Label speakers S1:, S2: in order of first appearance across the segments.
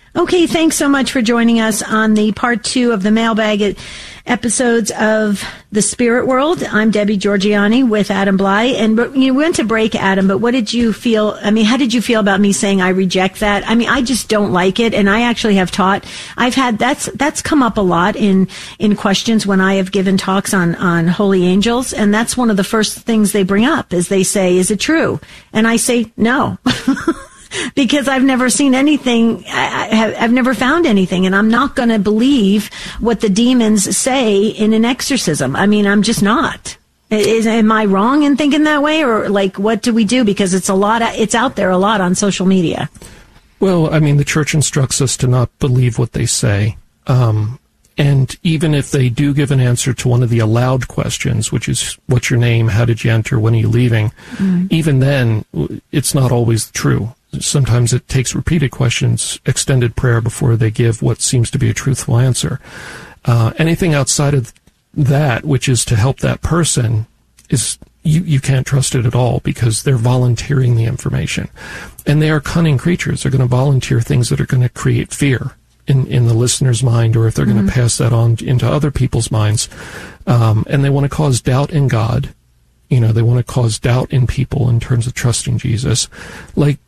S1: Okay, thanks so much for joining us on the part 2 of the mailbag episodes of The Spirit World. I'm Debbie Georgianni with Adam Bly. And we went to break, Adam, but what did you feel? I mean, how did you feel about me saying I reject that? I mean, I just don't like it. And I actually have taught, that's come up a lot in questions when I have given talks on holy angels. And that's one of the first things they bring up is they say, is it true? And I say, no. Because I've never seen anything, I've never found anything, and I'm not going to believe what the demons say in an exorcism. I mean, I'm just not. Am I wrong in thinking that way, or like, what do we do? Because it's out there a lot on social media.
S2: Well, I mean, the church instructs us to not believe what they say. And even if they do give an answer to one of the allowed questions, which is, what's your name, how did you enter, when are you leaving? Even then, it's not always true. Sometimes it takes repeated questions, extended prayer before they give what seems to be a truthful answer. Anything outside of that, which is to help that person, is you can't trust it at all, because they're volunteering the information. And they are cunning creatures. They're going to volunteer things that are going to create fear in the listener's mind, or if they're going to pass that on into other people's minds. And they want to cause doubt in God. You know, they want to cause doubt in people in terms of trusting Jesus. Like,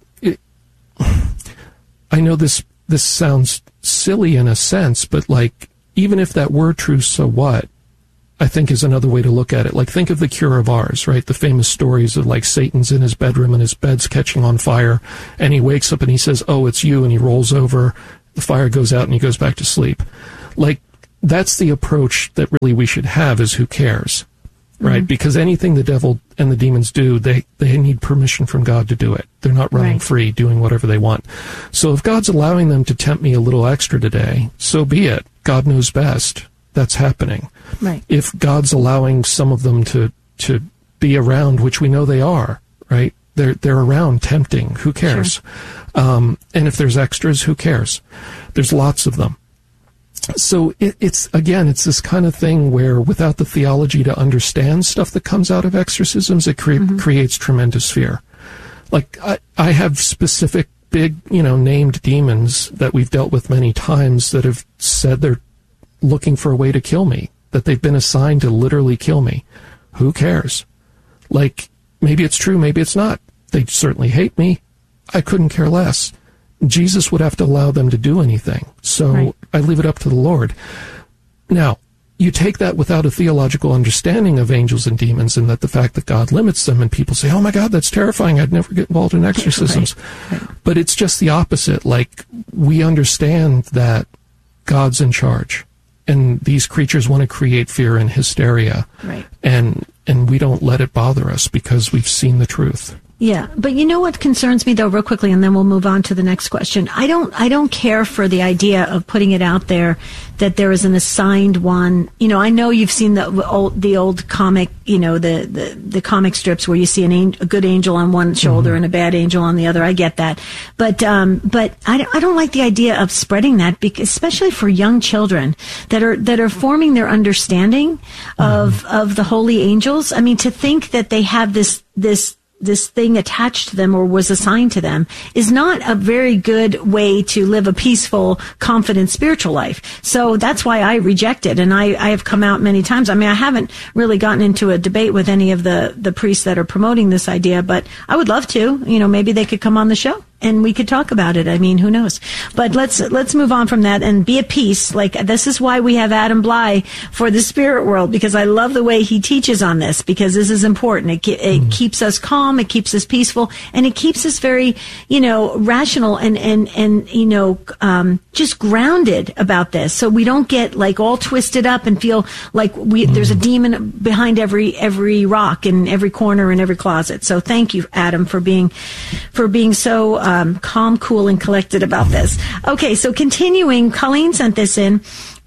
S2: I know this sounds silly in a sense, but like, even if that were true, so what? I think is another way to look at it. Like, think of the Cure of Ars, right? The famous stories of like Satan's in his bedroom and his bed's catching on fire, and he wakes up and he says, "Oh, it's you," and he rolls over, the fire goes out, and he goes back to sleep. Like, that's the approach that really we should have, is who cares? Right? Because anything the devil and the demons do, they need permission from God to do it. They're not running free, doing whatever they want. So if God's allowing them to tempt me a little extra today, so be it. God knows best. That's happening. Right. If God's allowing some of them to be around, which we know they are, right? They're around tempting. Who cares? Sure. And if there's extras, who cares? There's lots of them. So it's this kind of thing where, without the theology to understand stuff that comes out of exorcisms, it creates tremendous fear. Like, I have specific big, named demons that we've dealt with many times that have said they're looking for a way to kill me, that they've been assigned to literally kill me. Who cares? Like, maybe it's true, maybe it's not. They certainly hate me. I couldn't care less. Jesus would have to allow them to do anything. So I leave it up to the Lord. Now, you take that without a theological understanding of angels and demons, and that the fact that God limits them, and people say, "Oh my God, that's terrifying. I'd never get involved in exorcisms." Right. But it's just the opposite. Like, we understand that God's in charge, and these creatures want to create fear and hysteria. Right. And we don't let it bother us, because we've seen the truth.
S1: Yeah, but you know what concerns me, though, real quickly, and then we'll move on to the next question. I don't care for the idea of putting it out there that there is an assigned one. I know you've seen the old comic, the comic strips where you see a good angel on one shoulder and a bad angel on the other. I get that, but I don't like the idea of spreading that, because, especially for young children that are forming their understanding of the holy angels. I mean, to think that they have this thing attached to them or was assigned to them is not a very good way to live a peaceful, confident spiritual life. So that's why I reject it. And I have come out many times. I mean, I haven't really gotten into a debate with any of the priests that are promoting this idea, but I would love to. Maybe they could come on the show and we could talk about it. I mean, who knows? But let's move on from that and be at peace. Like, this is why we have Adam Bly for the Spirit World, because I love the way he teaches on this, because this is important. It keeps us calm, it keeps us peaceful, and it keeps us very, rational and just grounded about this. So we don't get like all twisted up and feel like there's a demon behind every rock in every corner and every closet. So thank you, Adam, for being so calm, cool, and collected about this. Okay, so continuing, Colleen sent this in.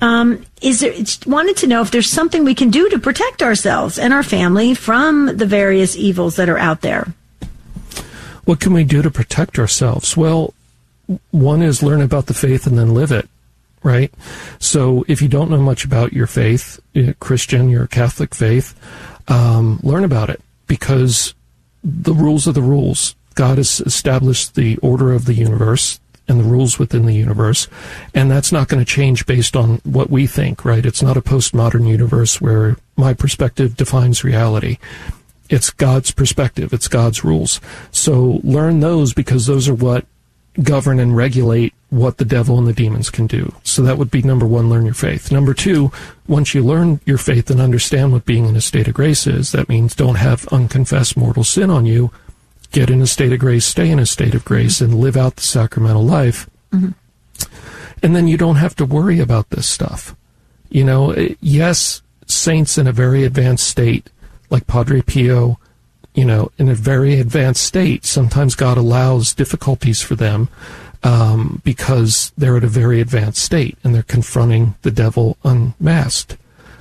S1: Wanted to know if there's something we can do to protect ourselves and our family from the various evils that are out there.
S2: What can we do to protect ourselves? Well, one is learn about the faith and then live it, right? So if you don't know much about your faith, Christian, your Catholic faith, learn about it, because the rules are the rules. God has established the order of the universe. and the rules within the universe, and that's not going to change based on what we think, right? It's not a postmodern universe where my perspective defines reality. It's God's perspective. It's God's rules. So learn those, because those are what govern and regulate what the devil and the demons can do. So that would be number one, learn your faith. Number two, once you learn your faith and understand what being in a state of grace is, that means don't have unconfessed mortal sin on you. Get in a state of grace, stay in a state of grace, and live out the sacramental life. Mm-hmm. And then you don't have to worry about this stuff. You know, yes, saints in a very advanced state, like Padre Pio, you know, in a very advanced state, sometimes God allows difficulties for them because they're at a very advanced state and they're confronting the devil unmasked.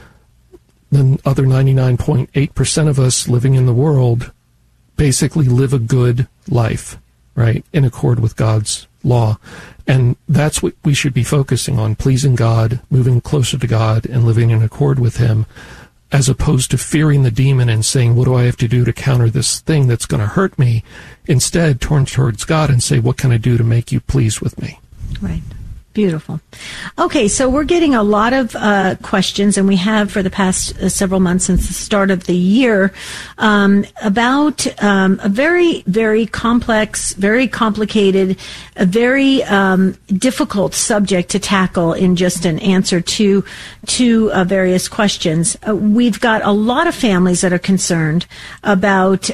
S2: The other 99.8% of us living in the world basically live a good life, right, in accord with God's law. And that's what we should be focusing on, pleasing God, moving closer to God, and living in accord with Him, as opposed to fearing the demon and saying, what do I have to do to counter this thing that's going to hurt me? Instead, turn towards God and say, what can I do to make you pleased with me?
S1: Right. Beautiful. Okay, so we're getting a lot of questions, and we have for the past several months since the start of the year, about a very, very complex, very complicated, a very difficult subject to tackle in just an answer to various questions. We've got a lot of families that are concerned about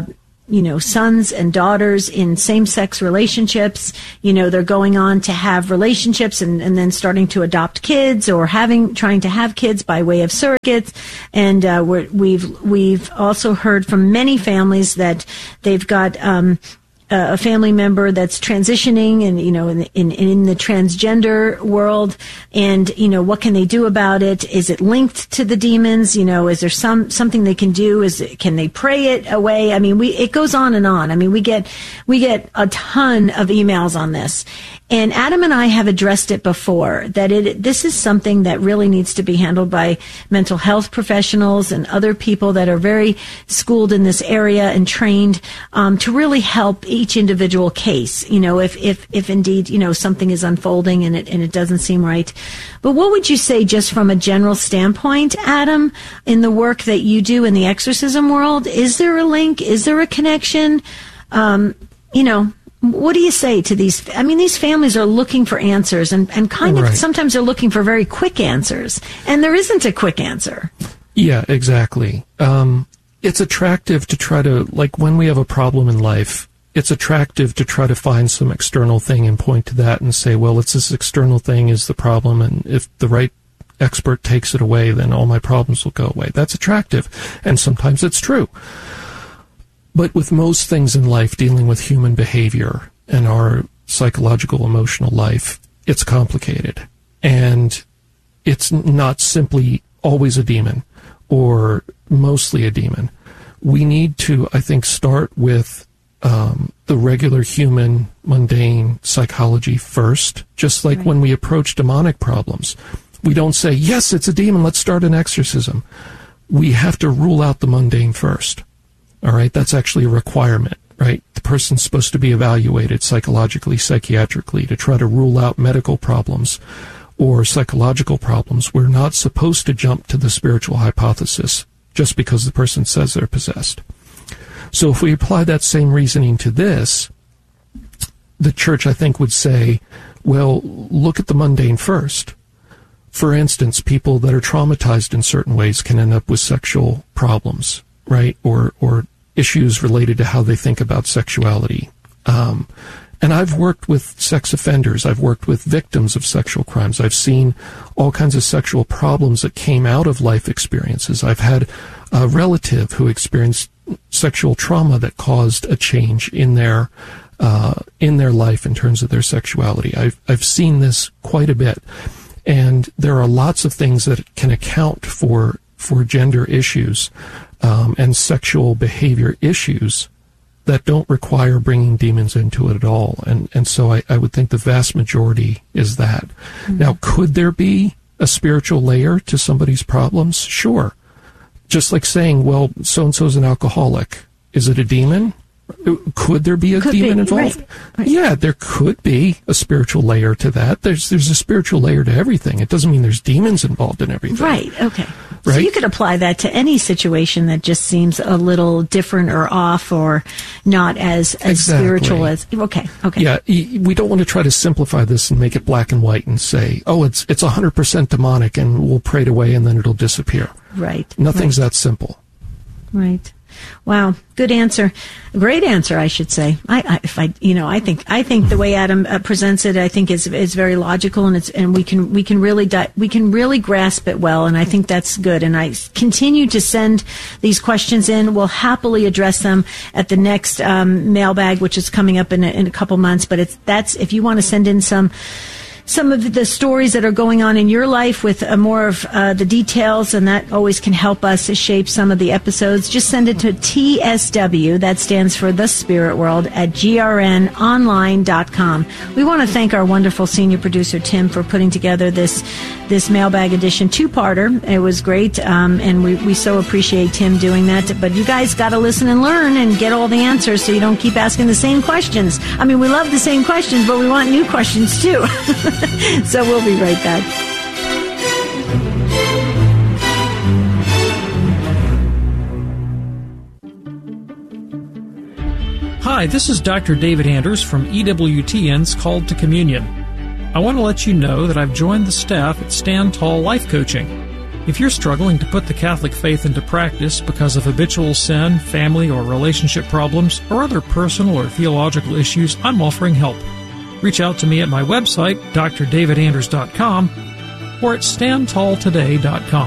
S1: sons and daughters in same-sex relationships. You know, they're going on to have relationships and then starting to adopt kids, or trying to have kids by way of surrogates. And we've also heard from many families that they've got a family member that's transitioning, and in the transgender world, and what can they do about it? Is it linked to the demons? Is there something they can do? Can they pray it away? I mean, it goes on and on. I mean, we get a ton of emails on this, and Adam and I have addressed it before, that this is something that really needs to be handled by mental health professionals and other people that are very schooled in this area and trained to really help each individual case, if indeed, something is unfolding and it doesn't seem right. But what would you say, just from a general standpoint, Adam, in the work that you do in the exorcism world? Is there a link? Is there a connection? What do you say to these? I mean, these families are looking for answers, and kind of sometimes they're looking for very quick answers, and there isn't a quick answer.
S2: Yeah, exactly. It's attractive to try to, like, when we have a problem in life, it's attractive to try to find some external thing and point to that and say, well, it's this external thing is the problem, and if the right expert takes it away, then all my problems will go away. That's attractive, and sometimes it's true. But with most things in life, dealing with human behavior and our psychological, emotional life, it's complicated. And it's not simply always a demon or mostly a demon. We need to, I think, start with the regular human, mundane psychology first, just like when we approach demonic problems. We don't say, yes, it's a demon, let's start an exorcism. We have to rule out the mundane first. All right, that's actually a requirement, right? The person's supposed to be evaluated psychologically, psychiatrically, to try to rule out medical problems or psychological problems. We're not supposed to jump to the spiritual hypothesis just because the person says they're possessed. So if we apply that same reasoning to this, the church, I think, would say, well, look at the mundane first. For instance, people that are traumatized in certain ways can end up with sexual problems, right? Or issues related to how they think about sexuality. And I've worked with sex offenders. I've worked with victims of sexual crimes. I've seen all kinds of sexual problems that came out of life experiences. I've had a relative who experienced sexual trauma that caused a change in their life in terms of their sexuality. I've seen this quite a bit. And there are lots of things that can account for gender issues and sexual behavior issues that don't require bringing demons into it at all. And so I would think the vast majority is that. Mm-hmm. Now, could there be a spiritual layer to somebody's problems? Sure. Just like saying, well, so-and-so's an alcoholic. Is it a demon? Could there be a demon involved?
S1: Right.
S2: Yeah, there could be a spiritual layer to that. There's a spiritual layer to everything. It doesn't mean there's demons involved in everything.
S1: Right, okay.
S2: Right?
S1: So you could apply that to any situation that just seems a little different or off or not as spiritual as... Okay.
S2: Yeah, we don't want to try to simplify this and make it black and white and say, oh, it's 100% demonic and we'll pray it away and then it'll disappear.
S1: Right.
S2: Nothing's that simple.
S1: Right. Wow. Good answer. Great answer, I should say. I think the way Adam presents it, I think is very logical, and we can really grasp it well, and I think that's good. And I continue to send these questions in. We'll happily address them at the next mailbag, which is coming up in a couple months. But if you want to send in some of the stories that are going on in your life with more of the details, and that always can help us shape some of the episodes, just send it to TSW, that stands for The Spirit World, at grnonline.com. We want to thank our wonderful senior producer, Tim, for putting together this mailbag edition two-parter. It was great, and we so appreciate Tim doing that. But you guys got to listen and learn and get all the answers so you don't keep asking the same questions. I mean, we love the same questions, but we want new questions, too. So we'll be right back.
S3: Hi, this is Dr. David Anders from EWTN's Called to Communion. I want to let you know that I've joined the staff at Stand Tall Life Coaching. If you're struggling to put the Catholic faith into practice because of habitual sin, family or relationship problems, or other personal or theological issues, I'm offering help. Reach out to me at my website, drdavidanders.com, or at standtalltoday.com.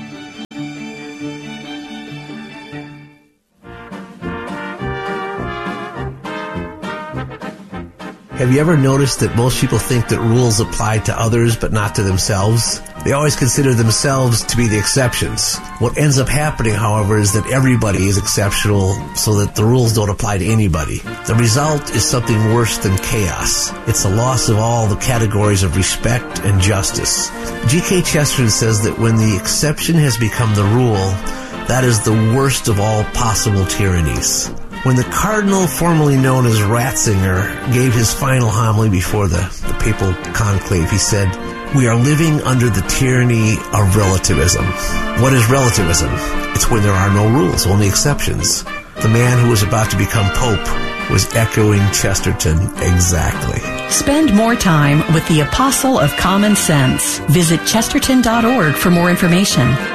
S4: Have you ever noticed that most people think that rules apply to others but not to themselves? They always consider themselves to be the exceptions. What ends up happening, however, is that everybody is exceptional so that the rules don't apply to anybody. The result is something worse than chaos. It's a loss of all the categories of respect and justice. G.K. Chesterton says that when the exception has become the rule, that is the worst of all possible tyrannies. When the cardinal formerly known as Ratzinger gave his final homily before the papal conclave, he said, "We are living under the tyranny of relativism." What is relativism? It's when there are no rules, only exceptions. The man who was about to become pope was echoing Chesterton exactly.
S5: Spend more time with the Apostle of Common Sense. Visit Chesterton.org for more information.